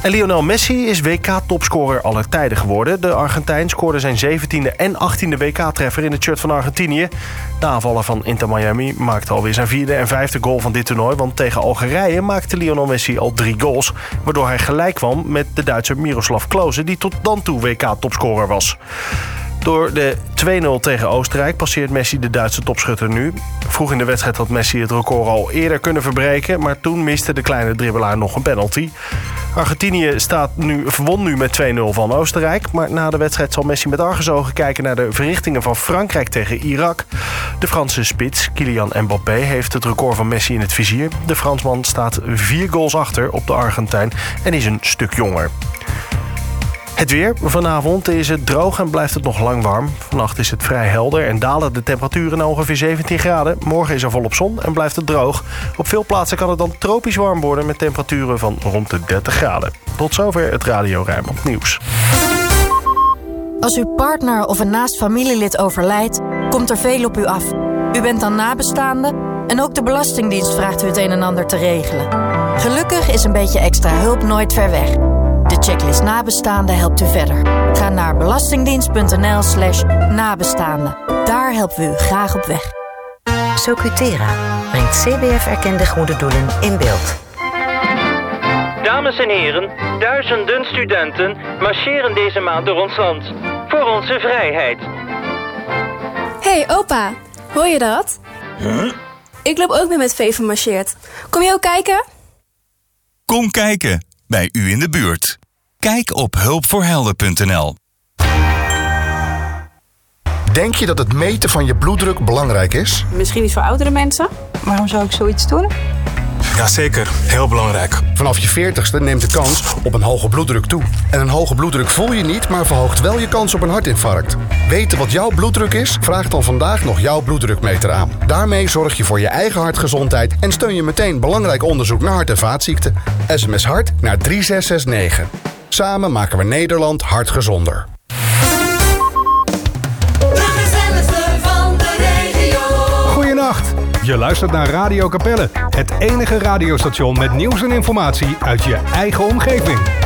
En Lionel Messi is WK-topscorer aller tijden geworden. De Argentijn scoorde zijn 17e en 18e WK-treffer in het shirt van Argentinië. De aanvaller van Inter Miami maakte alweer zijn 4e en 5e goal van dit toernooi. Want tegen Algerije maakte Lionel Messi al 3 goals. Waardoor hij gelijk kwam met de Duitser Miroslav Klose, die tot dan toe WK-topscorer was. Door de 2-0 tegen Oostenrijk passeert Messi de Duitse topschutter nu. Vroeg in de wedstrijd had Messi het record al eerder kunnen verbreken, maar toen miste de kleine dribbelaar nog een penalty. Argentinië won nu met 2-0 van Oostenrijk. Maar na de wedstrijd zal Messi met argusogen kijken naar de verrichtingen van Frankrijk tegen Irak. De Franse spits Kylian Mbappé heeft het record van Messi in het vizier. De Fransman staat 4 goals achter op de Argentijn en is een stuk jonger. Het weer. Vanavond is het droog en blijft het nog lang warm. Vannacht is het vrij helder en dalen de temperaturen naar ongeveer 17 graden. Morgen is er volop zon en blijft het droog. Op veel plaatsen kan het dan tropisch warm worden met temperaturen van rond de 30 graden. Tot zover het Radio Rijnmond Nieuws. Als uw partner of een naast familielid overlijdt, komt er veel op u af. U bent dan nabestaande en ook de Belastingdienst vraagt u het een en ander te regelen. Gelukkig is een beetje extra hulp nooit ver weg. De checklist Nabestaanden helpt u verder. Ga naar belastingdienst.nl/nabestaanden. Daar helpen we u graag op weg. Socutera brengt CBF-erkende goede doelen in beeld. Dames en heren, duizenden studenten marcheren deze maand door ons land. Voor onze vrijheid. Hey opa, hoor je dat? Huh? Ik loop ook mee met Veven marcheert. Kom je ook kijken? Kom kijken, bij u in de buurt. Kijk op hulpvoorhelden.nl. Denk je dat het meten van je bloeddruk belangrijk is? Misschien iets voor oudere mensen. Waarom zou ik zoiets doen? Jazeker, heel belangrijk. Vanaf je 40ste neemt de kans op een hoge bloeddruk toe. En een hoge bloeddruk voel je niet, maar verhoogt wel je kans op een hartinfarct. Weten wat jouw bloeddruk is? Vraag dan vandaag nog jouw bloeddrukmeter aan. Daarmee zorg je voor je eigen hartgezondheid en steun je meteen belangrijk onderzoek naar hart- en vaatziekten. SMS hart naar 3669. Samen maken we Nederland hartgezonder. Goedenacht. Je luistert naar Radio Capelle, het enige radiostation met nieuws en informatie uit je eigen omgeving.